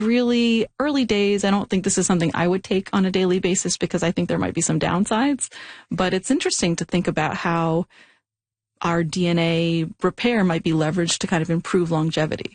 really early days. I don't think this is something I would take on a daily basis because I think there might be some downsides. But it's interesting to think about how our DNA repair might be leveraged to kind of improve longevity.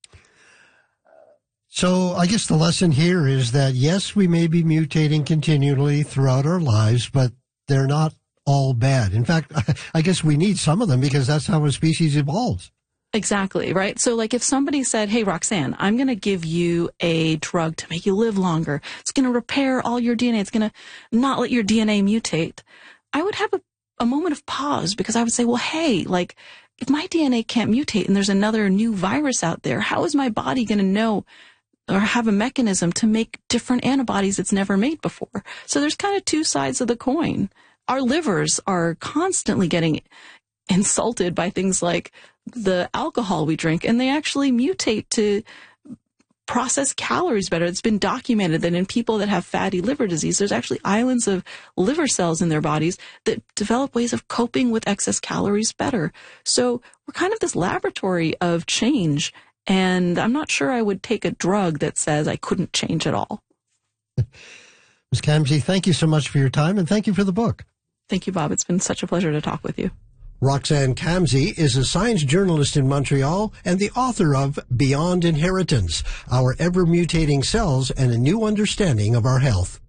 So I guess the lesson here is that, yes, we may be mutating continually throughout our lives, but they're not all bad. In fact, I guess we need some of them because that's how a species evolves. Exactly, right? So like if somebody said, hey, Roxanne, I'm going to give you a drug to make you live longer. It's going to repair all your DNA. It's going to not let your DNA mutate. I would have a moment of pause because I would say, well, hey, like if my DNA can't mutate and there's another new virus out there, how is my body going to know or have a mechanism to make different antibodies it's never made before? So there's kind of two sides of the coin. Our livers are constantly getting insulted by things like the alcohol we drink, and they actually mutate to process calories better. It's been documented that in people that have fatty liver disease, there's actually islands of liver cells in their bodies that develop ways of coping with excess calories better. So we're kind of this laboratory of change, and I'm not sure I would take a drug that says I couldn't change at all. Ms. Kamsey, thank you so much for your time, and thank you for the book. Thank you, Bob. It's been such a pleasure to talk with you. Roxanne Kamsey is a science journalist in Montreal and the author of Beyond Inheritance, Our Ever-Mutating Cells and a New Understanding of Our Health.